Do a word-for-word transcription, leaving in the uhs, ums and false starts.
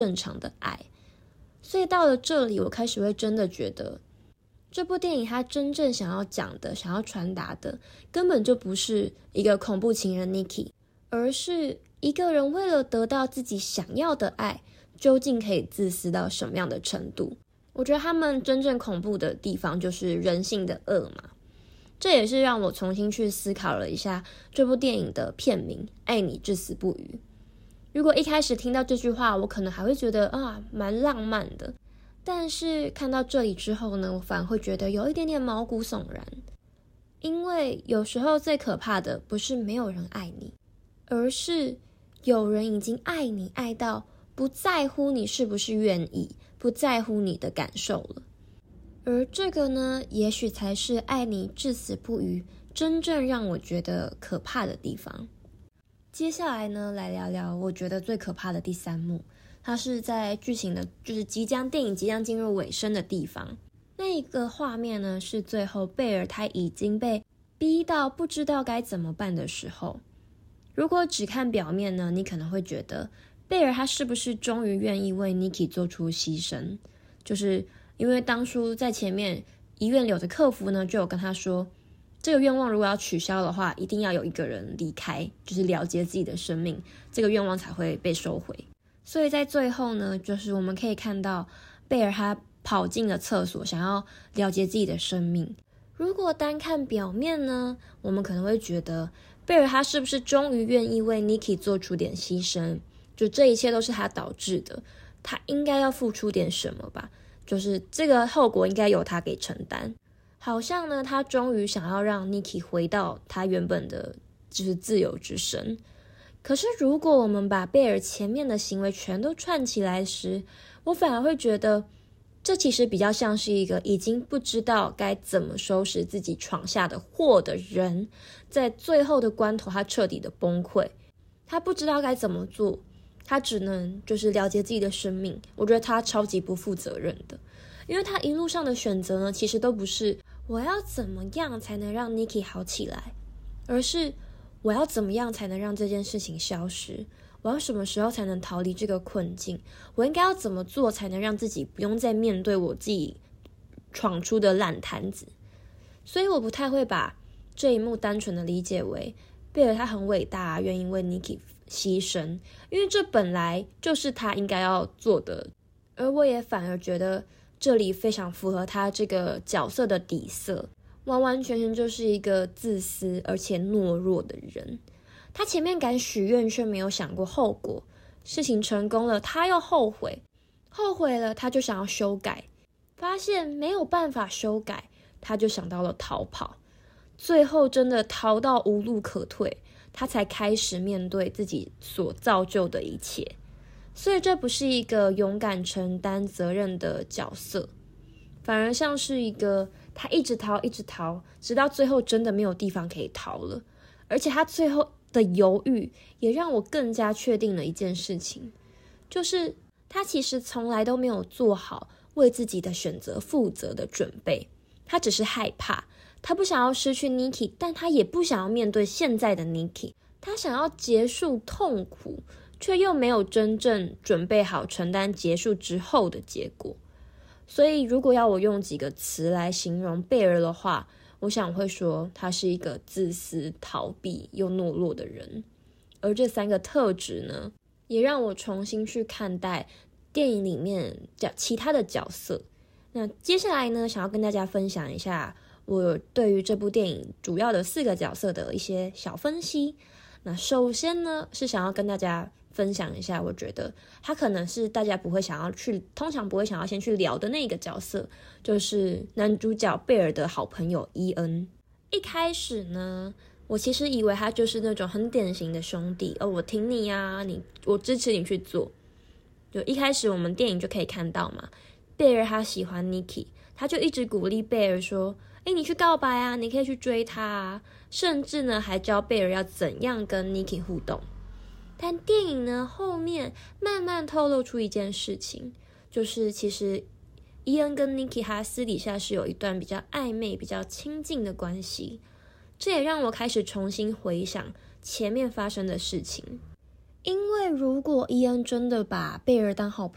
正常的爱。所以到了这里，我开始会真的觉得这部电影它真正想要讲的，想要传达的根本就不是一个恐怖情人 Nikki， 而是一个人为了得到自己想要的爱，究竟可以自私到什么样的程度。我觉得他们真正恐怖的地方就是人性的恶嘛。这也是让我重新去思考了一下这部电影的片名《爱你至死不渝》。如果一开始听到这句话，我可能还会觉得啊，蛮浪漫的，但是看到这里之后呢，我反而会觉得有一点点毛骨悚然。因为有时候最可怕的不是没有人爱你，而是有人已经爱你爱到不在乎你是不是愿意，不在乎你的感受了。而这个呢，也许才是爱你至死不渝真正让我觉得可怕的地方。接下来呢，来聊聊我觉得最可怕的第三幕。它是在剧情的就是即将电影即将进入尾声的地方。那个画面呢，是最后贝尔他已经被逼到不知道该怎么办的时候。如果只看表面呢，你可能会觉得贝尔他是不是终于愿意为 Nikki 做出牺牲，就是因为当初在前面医院里的客服呢就有跟他说，这个愿望如果要取消的话，一定要有一个人离开，就是了结自己的生命，这个愿望才会被收回。所以在最后呢，就是我们可以看到贝尔他跑进了厕所，想要了结自己的生命。如果单看表面呢，我们可能会觉得贝尔他是不是终于愿意为 Nikki 做出点牺牲，就这一切都是他导致的，他应该要付出点什么吧，就是这个后果应该由他给承担。好像呢，他终于想要让 Nikki 回到他原本的就是自由之身。可是如果我们把贝尔前面的行为全都串起来时，我反而会觉得这其实比较像是一个已经不知道该怎么收拾自己闯下的祸的人，在最后的关头他彻底的崩溃，他不知道该怎么做，他只能就是了结自己的生命。我觉得他超级不负责任的，因为他一路上的选择呢，其实都不是我要怎么样才能让 Nikki 好起来，而是我要怎么样才能让这件事情消失，我要什么时候才能逃离这个困境，我应该要怎么做才能让自己不用再面对我自己闯出的烂摊子。所以我不太会把这一幕单纯的理解为贝尔他很伟大，愿意为 Nikki 牺牲，因为这本来就是他应该要做的。而我也反而觉得这里非常符合他这个角色的底色，完完全全就是一个自私而且懦弱的人。他前面敢许愿却没有想过后果，事情成功了他又后悔，后悔了他就想要修改，发现没有办法修改，他就想到了逃跑，最后真的逃到无路可退，他才开始面对自己所造就的一切。所以这不是一个勇敢承担责任的角色，反而像是一个他一直逃一直逃，直到最后真的没有地方可以逃了。而且他最后的犹豫也让我更加确定了一件事情，就是他其实从来都没有做好为自己的选择负责的准备。他只是害怕，他不想要失去 Nikki， 但他也不想要面对现在的 Nikki， 他想要结束痛苦，却又没有真正准备好承担结束之后的结果。所以如果要我用几个词来形容贝尔的话，我想我会说他是一个自私、逃避又懦弱的人。而这三个特质呢，也让我重新去看待电影里面其他的角色。那接下来呢，想要跟大家分享一下我对于这部电影主要的四个角色的一些小分析。那首先呢，是想要跟大家分享一下，我觉得他可能是大家不会想要去，通常不会想要先去聊的那个角色，就是男主角贝尔的好朋友伊恩。一开始呢，我其实以为他就是那种很典型的兄弟，哦，我挺你啊，你我支持你去做。就一开始我们电影就可以看到嘛，贝尔他喜欢 Nikki， 他就一直鼓励贝尔说，诶，你去告白啊，你可以去追他啊，甚至呢还教贝尔要怎样跟 Nikki 互动。但电影呢后面慢慢透露出一件事情，就是其实伊恩跟 Nikki 他私底下是有一段比较暧昧比较亲近的关系。这也让我开始重新回想前面发生的事情。因为如果伊恩真的把贝尔当好